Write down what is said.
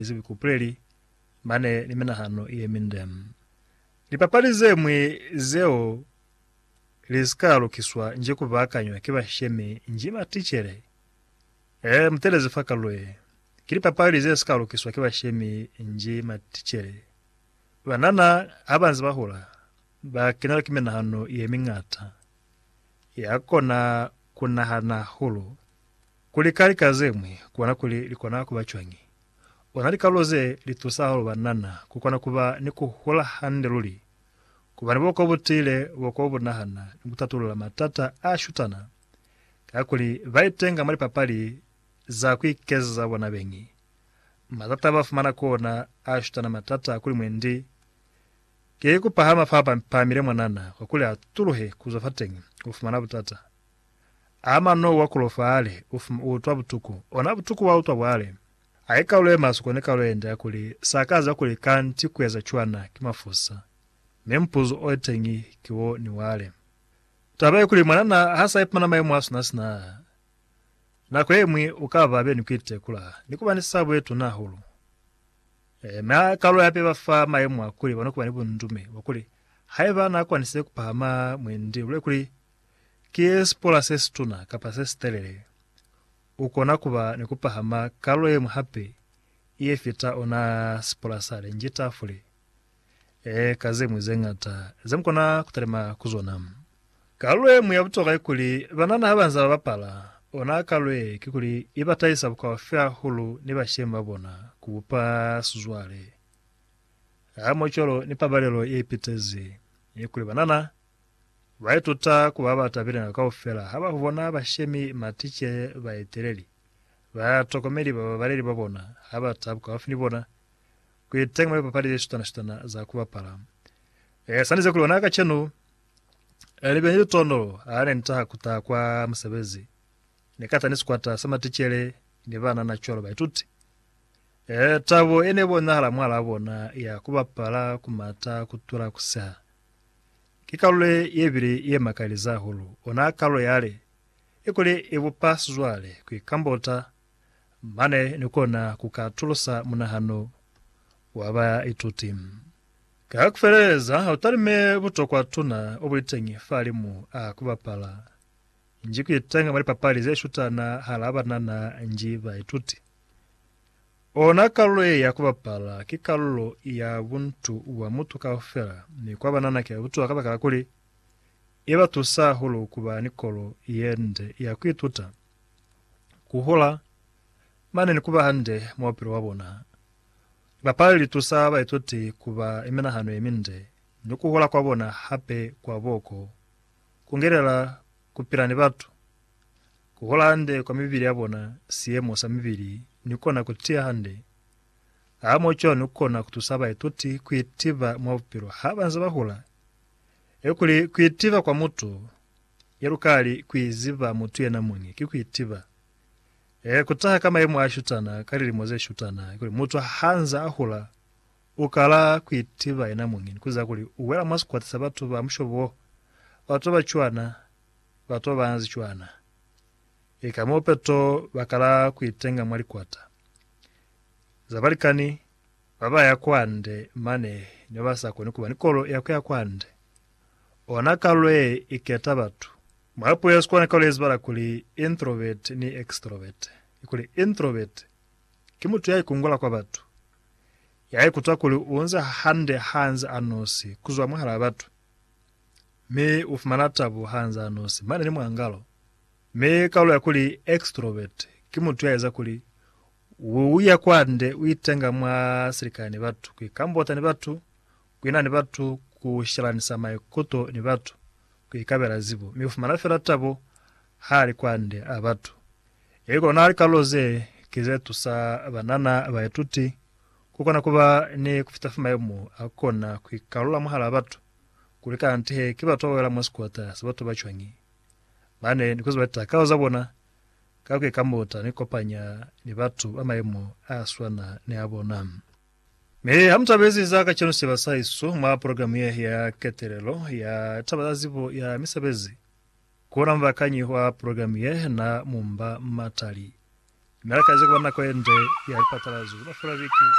zibi kupreli mane nimena hano iyemindem lipapali zemwe zeo liskalo kiswa nje kuvakanywa kiba sheme njima tichere mteleze fakalwe kili papali ze skalo kiswa kiba sheme njima tichere banana abanzi bahula bakinala kimena hano iyemingata yakona kuna hana hulu kulikali kazemwe kuwana kuli likona kubachwangi onali kaloze litusaholo banana kukwana kuba nikuhula handeluli kuba niboko butile boko bunahana nikutatulula matata ashutana kakuli vaitenga mali papali za kwikeza wana bengi matata bafumana kuona ashutana matata kuli mwendi keku pahama fapa pamire mwanana wakuli atuluhe kuzafatengi ufumana butata ama no wakulofaale utwa butuku ona butuku wa utwa bwale aika ule masukoneka ule ende akuli sakaza kuli kanti kweza chwana kimafusa mempuzo oetengi kiwo ni wale tabaye kuli mwanana hasa ipana maye mwasu nasina na kwemwi ukava abe nikwite kula nikuba ni sabu yetu na hulu mea kalo yape bafa maye mwa kuli wanokuba nibu ndume wakuli haiva na kwa nise kupahama mwendi ule kuli kiespola sesituna kapa sesitelele ukona kuba nikupahama kalo ye muhape iye fita ona spola sale njita fuli kaze mwizengata zemkona kutarema kuzona kalo ye muyabutoka ikuli banana habanza bapala ona kalo ye kikuli ibataisa bukwa fea hulu nibashema bona kubupa suzwale mocholo nipabalelo ye pitezi ikuli banana vaituta kuba tabire na kaufela haba hubona bashemi matiche baitereli batokomeli babareli babona haba tabuka afini bona kwitenga mwe papali shutana za kuba pala sanize kulona kachenu libenye tondo ane ntaha kuta kwa msebezi nekata niskwata sama tichele nibana na cholo baituti tabo ene bona hala mwala bona ya kuba pala kumata kutura kusa kikalule yebiri ye makaliza hulu ona kalo yale ikuli ibupasu zwale kwikambota mane nikona kukatulusa munahano waba itutim kakufereza utarime butokwa tuna obuitengi falimu akubapala njiku itenga mali papali ze shutana halaba na njiba ituti ona kalule ya kubapala kikalulo ya buntu wa mutu kaufera ni kwa banana kia butu wakaba kakuli iba tusa hulu kuba nikolo yende ya kuituta kuhula mane ni kuba hande mwapiro wabona bapali tusa ba ituti kuba imena hano eminde ni kuhula kwa bona hape kwa boko kungerela kupirani batu kuhula hande kwa mibiri yabona siemo sa mibiri nikona kutia hande amocho nikona kutusaba ituti kuitiva mwapiro habanza bahula ekuli kuitiva kwa mutu yerukali kuiziva mutu yena mungi kikuitiva kutaha kama yemu ashutana karili moze shutana ekuli mutu hanza ahula ukala kuitiva yena mungi kuza kuli uwela masu kwa tisabatu ba mshobo watu bachuana watu banzi chuana ikamopeto bakala kuitenga mwali kwata zabalikani baba ya kwande mane nyobasa ko nikuba nikolo yakya kwande onakalwe iketa batu mwapo yaskwana kale ezbara kuli introvert ni extrovert ikuli introvert kimutu yayi kungola kwa batu yayi kutakuli unza hande hanza anosi kuzwa mwahala batu me ufumanatabu hanza anosi mane ni mwangalo me kalo yakuli extrovert kimutu yaza kuli uya kwande uitenga mwa sirikani batu kwikambota ni batu kwina ni batu kushiranisa maikuto ni batu kwikabera zibo mifumana feratabo hali kwande abatu yego nali kaloze kizetu sa banana baituti kukona kuba ni kufitafuma yemu akona kwikalula muhala abatu kulika antihe kibatowela mwaskwata sabatu bachwangi mane nikuzo batakawo zabona kakwe kambota nikopanya ni batu amayemo aswana ne abona me hamtabezi zaka chano sebasaiso ma programu ya keterelo ya tabazibo ya misabezi kuona mvakanyi wa programu na mumba matali Merakazi kwa na kwende ya ipatalazu na fula wiki